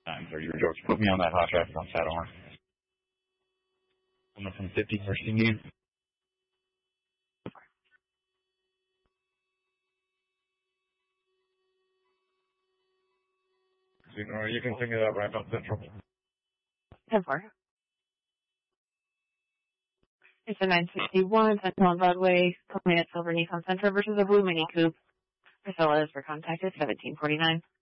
9:30 George. Put me on that hot traffic on Saddlehorn. Coming from 50 Mercy New. You can sing it up right up Central. 10-4. It's a 961 Central on Broadway, coming at Silver Nissan Sentra versus a Blue Mini Coupe. Priscilla is for contact at 1749.